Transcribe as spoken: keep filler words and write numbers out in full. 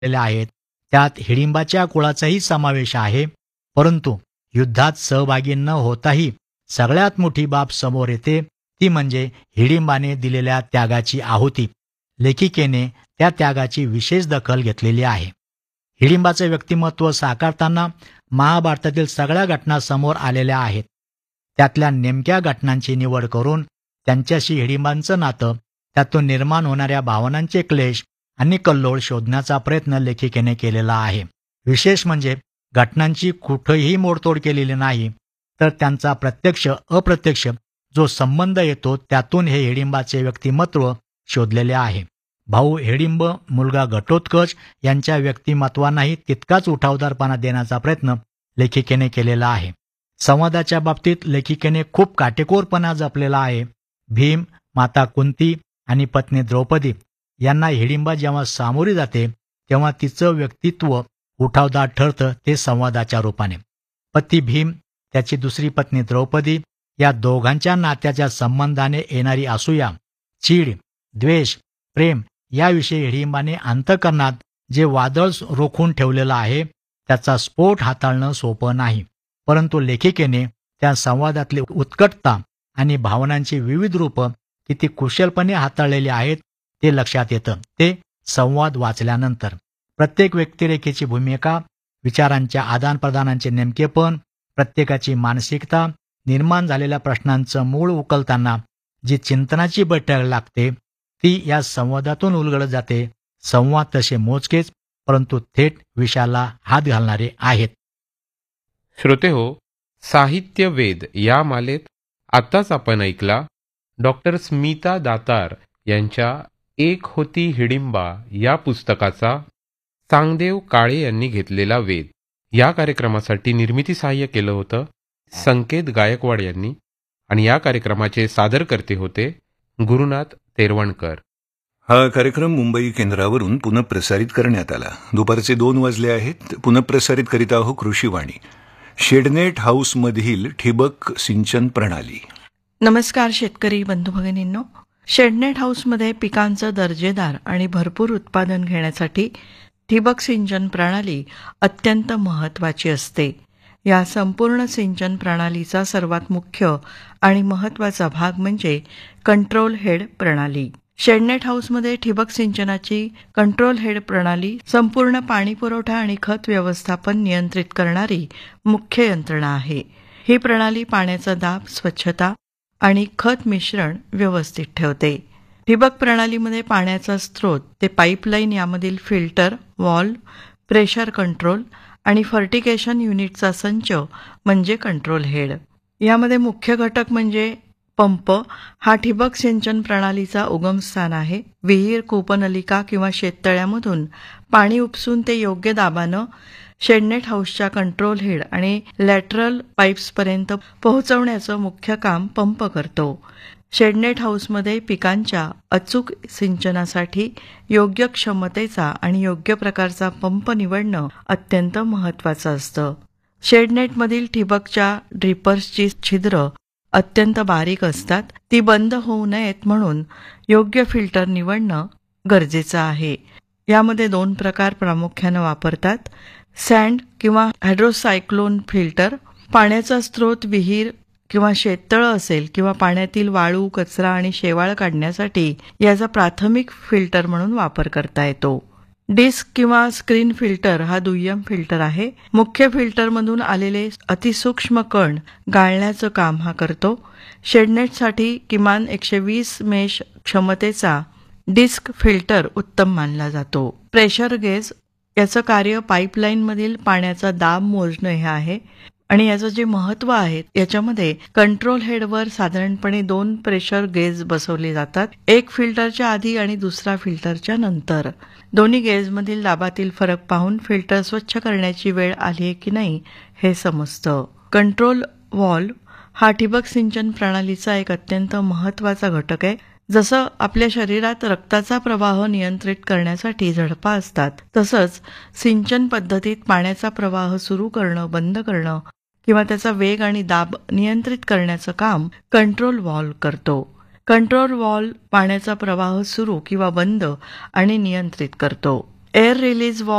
केलेल्या आहेत. त्यात हिडिंबाच्या कुळाचाही समावेश आहे. परंतु युद्धात सहभागी न होताही सगळ्यात मोठी बाब समोर येते, ती म्हणजे हिडिंबाने दिलेल्या त्यागाची आहुती. लेखिकेने त्या त्यागाची विशेष दखल घेतलेली आहे. हिडिंबाचे व्यक्तिमत्व साकारताना महाभारतातील सगळ्या घटना समोर आलेल्या आहेत. त्यातल्या नेमक्या घटनांची निवड करून त्यांच्याशी हिडिंबांचं नातं, त्यातून निर्माण होणाऱ्या भावनांचे क्लेश आणि कल्लोळ शोधण्याचा प्रयत्न लेखिकेने केलेला आहे. विशेष म्हणजे घटनांची कुठेही मोडतोड केलेली नाही, तर त्यांचा प्रत्यक्ष अप्रत्यक्ष जो संबंध येतो त्यातून हे हिडिंबाचे व्यक्तिमत्व शोधलेले आहे. भाऊ हिडिंब, मुलगा घटोत्कच यांच्या व्यक्तिमत्वांनाही तितकाच उठावदारपणा देण्याचा प्रयत्न लेखिकेने केलेला आहे. संवादाच्या बाबतीत लेखिकेने खूप काटेकोरपणा जपलेला आहे. भीम, माता कुंती आणि पत्नी द्रौपदी यांना हिडिंबा जेव्हा सामोरी जाते तेव्हा तिचं व्यक्तित्व उठावदार ठरतं, ते संवादाच्या रूपाने. पती भीम, त्याची दुसरी पत्नी द्रौपदी या दोघांच्या नात्याच्या संबंधाने येणारी असूया, चीड, द्वेष, प्रेम याविषयी हिडिंबाने अंतःकरणात जे वादळ रोखून ठेवलेलं आहे त्याचा स्फोट हाताळणं सोपं नाही. परंतु लेखिकेने त्या संवादातली उत्कटता आणि भावनांची विविध रूपं किती कुशलपणे हाताळलेली आहेत ते लक्षात येतं ते संवाद वाचल्यानंतर. प्रत्येक व्यक्तिरेखेची भूमिका, विचारांच्या आदानप्रदानांचे नेमकेपण, प्रत्येकाची मानसिकता, निर्माण झालेल्या प्रश्नांचं मूळ उकलताना जी चिंतनाची बैठक लागते ती या संवादातून उलगडत जाते. संवाद तसे मोजकेच परंतु थेट विषयाला हात घालणारे आहेत. श्रोतेहो, साहित्य वेद या मालेत आत्ताच आपण ऐकला डॉक्टर स्मिता दातार यांच्या एक होती हिडिंबा या पुस्तकाचा चांगदेव काळे यांनी घेतलेला वेध. या कार्यक्रमासाठी निर्मिती सहाय्य केलं होतं संकेत गायकवाड यांनी आणि या कार्यक्रमाचे सादरकर्ते होते गुरुनाथ तेरवणकर. हा कार्यक्रम मुंबई केंद्रावरून पुनःप्रसारित करण्यात आला. दुपारचे दोन वाजले आहेत. पुनःप्रसारित करीत आहो कृषीवाणी. शेडनेट हाऊसमधील ठिबक सिंचन प्रणाली. नमस्कार शेतकरी बंधू भगिनींनो. शेडनेट हाऊसमध्ये पिकांचं दर्जेदार आणि भरपूर उत्पादन घेण्यासाठी ठिबक सिंचन प्रणाली अत्यंत महत्त्वाची असते. या संपूर्ण सिंचन प्रणालीचा सर्वात मुख्य आणि महत्त्वाचा भाग म्हणजे कंट्रोल हेड प्रणाली. शेडनेट हाऊसमध्ये ठिबक सिंचनाची कंट्रोल हेड प्रणाली संपूर्ण पाणी पुरवठा आणि खत व्यवस्थापन नियंत्रित करणारी मुख्य यंत्रणा आहे. ही प्रणाली पाण्याचा दाब, स्वच्छता आणि खत मिश्रण व्यवस्थित ठेवते. ठिबक प्रणालीमध्ये पाण्याचा स्रोत ते पाईपलाईन यामधील फिल्टर, व्हॉल्व्ह, प्रेशर कंट्रोल आणि फर्टिगेशन युनिटचा संच म्हणजे कंट्रोल हेड. यामध्ये मुख्य घटक म्हणजे पंप. हा ठिबक सिंचन प्रणालीचा उगमस्थान आहे. विहीर, कूपनलिका किंवा शेततळ्यामधून पाणी उपसून ते योग्य दाबानं शेडनेट हाऊसच्या कंट्रोल हेड आणि लॅटरल पाईप्सपर्यंत पोहोचवण्याचं मुख्य काम पंप करतो. शेडनेट हाऊसमध्ये पिकांच्या अचूक सिंचनासाठी योग्य क्षमतेचा आणि योग्य प्रकारचा पंप निवडणं अत्यंत महत्त्वाचं असतं. शेडनेटमधील ठिबकच्या ड्रिपर्सची छिद्र अत्यंत बारीक असतात. ती बंद होऊ नयेत म्हणून योग्य फिल्टर निवडणं गरजेचं आहे. यामध्ये दोन प्रकार प्रामुख्यानं वापरतात. सँड किंवा हायड्रोसायक्लोन फिल्टर. पाण्याचा स्रोत विहीर किंवा शेततळ असेल किंवा पाण्यातील वाळू, कचरा आणि शेवाळ काढण्यासाठी याचा प्राथमिक फिल्टर म्हणून वापर करता येतो. डिस्क किंवा स्क्रीन फिल्टर हा दुय्यम फिल्टर आहे. मुख्य फिल्टरमधून आलेले अतिसूक्ष्म कण गाळण्याचं काम हा करतो. शेडनेटसाठी किमान एकशे वीस मेश क्षमतेचा डिस्क फिल्टर उत्तम मानला जातो. Pressure gauge. याचं कार्य पाईपलाईनमधील पाण्याचा दाब मोजणं हे आहे आणि याचं जे महत्त्व आहे याच्यामध्ये कंट्रोल हेडवर साधारणपणे दोन प्रेशर गेज बसवले जातात. एक फिल्टरच्या आधी आणि दुसरा फिल्टरच्या नंतर. दोन्ही गेजमधील दाबातील फरक पाहून फिल्टर स्वच्छ करण्याची वेळ आली आहे की नाही हे समजतं. कंट्रोल व्हॉल्व्ह हा ठिबक सिंचन प्रणालीचा एक अत्यंत महत्त्वाचा घटक आहे. जसं आपल्या शरीरात रक्ताचा प्रवाह नियंत्रित करण्यासाठी झडपा असतात, तसंच सिंचन पद्धतीत पाण्याचा प्रवाह सुरू करणं, बंद करणं किंवा त्याचा वेग आणि दाब नियंत्रित करण्याचं काम कंट्रोल व्हॉल्व्ह करतो. कंट्रोल व्हॉल्व्ह पाण्याचा प्रवाह सुरू किंवा बंद आणि नियंत्रित करतो. Air release